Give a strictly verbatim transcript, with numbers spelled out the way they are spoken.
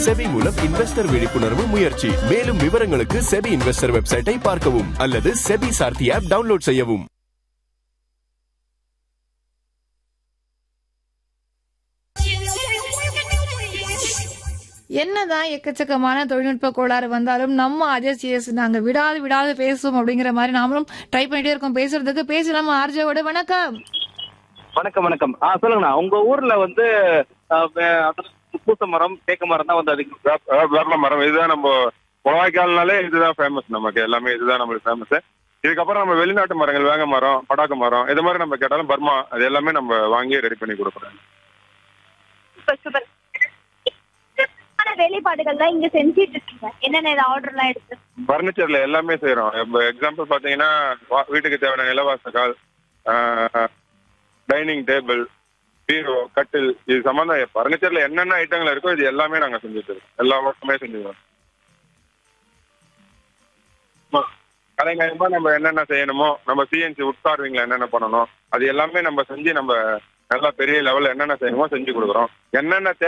SEBI மூலம் investor விழிப்புணர்வு முயற்சி. மேலும் விவரங்களுக்கு செபி இன்வெஸ்டர் வெப்சைட்டை பார்க்கவும் அல்லது செபி சார்த்தி ஆப் டவுன்லோட் செய்யவும். என்னதான் எக்கச்சக்கமான தொழில்நுட்ப கோளாறு வந்தாலும் நம்ம அஜய் சிஎஸ் நாங்க விடாது விடாது பேசுவோம் அப்படிங்கிற மாதிரி நாமளும் ட்ரை பண்ணிட்டே இருக்கோம் பேசுறதுக்கு. பேசலாம் ஆர்ஜோட. வணக்கம். வணக்கம் வணக்கம். ஆ சொல்லுங்கண்ணா, உங்க ஊர்ல வந்து பூச மரம் தேக்க மரம் தான் வந்து அதுக்கு வேப்ப மரம் இதுதான் நம்ம முழவாய்க்கால்னாலே இதுதான் ஃபேமஸ். நமக்கு எல்லாமே இதுதான் நம்மளுக்கு ஃபேமஸ். இதுக்கப்புறம் நம்ம வெளிநாட்டு மரங்கள் வேங்க மரம், படாக்க மரம், இது மாதிரி நம்ம கேட்டாலும் பர்மா, அது எல்லாமே நம்ம வாங்கி ரெடி பண்ணி கொடுக்குறோம். வேலைப்பாடுகள்லாம் இங்க செஞ்சுட்டு இருக்கீங்க, என்னென்ன ஆர்டர்லாம் எடுத்து? பர்னிச்சர்ல எல்லாமே செய்யறோம். இப்போ எக்ஸாம்பிள் பாத்தீங்கன்னா வீட்டுக்கு தேவையான நிலவாசக்கால், டைனிங் டேபிள், பீரோ, கட்டில், இது சம்பந்தம் பர்னிச்சர்ல என்னென்ன ஐட்டங்கள் இருக்கோ இது எல்லாமே நாங்க செஞ்சுட்டு இருக்கோம். எல்லா ஒர்க்குமே செஞ்சுக்கிறோம். கலைஞரமா நம்ம என்னென்ன செய்யணுமோ, நம்ம சிஎன்சி உட் கார்விங்ல என்னென்ன பண்ணணும் அது எல்லாமே நம்ம செஞ்சு நம்ம நல்லா பெரிய லெவல்ல என்னென்ன செய்யணுமோ செஞ்சு கொடுக்குறோம். என்னென்ன